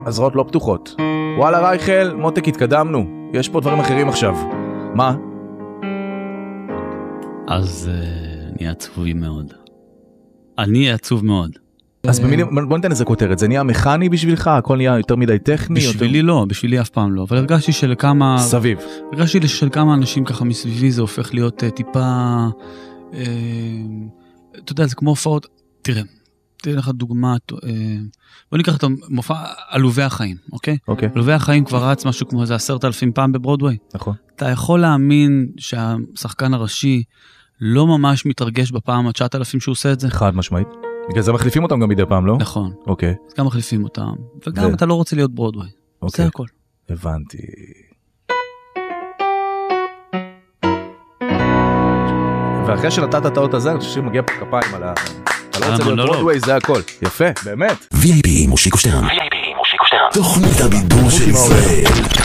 הזרועות לא פתוחות. וואלה רייכל, מותק, התקדמנו. יש פה דברים אחרים עכשיו. מה? אז אני עצובי מאוד. אני עצוב מאוד. אז בוא ניתן איזה כותרת, זה נהיה מכני בשבילך? הכל נהיה יותר מדי טכני? בשבילי לא, בשבילי אף פעם לא. אבל הרגשתי שלכמה... סביב. הרגשתי שלכמה אנשים ככה מסביבי זה הופך להיות טיפה... אתה יודע, זה כמו הופעות... תראה, תראה לך דוגמה... בוא ניקח את המופע עלובי החיים, אוקיי? אוקיי. עלובי החיים כבר רץ משהו כמו איזה 10,000 פעם בברודווי. נכון. אתה יכול להאמין שהשחקן הראשי לא ממש מתרגש בפעם ה-9,000 שהוא עושה את זה? חד משמעית. בגלל זה מחליפים אותם גם מדי פעם, לא? נכון. אוקיי. אז גם מחליפים אותם. וגם אתה לא רוצה להיות ברודווי. אוקיי. זה הכל. הבנתי. ואחרי שנתת את האות הזה, אני חושב שמגיע פה כפיים על ה... אתה לא רוצה להיות ברודווי, זה הכל. יפה, באמת. VIP מושיקו שטרן. תוכנית הבידור של ישראל.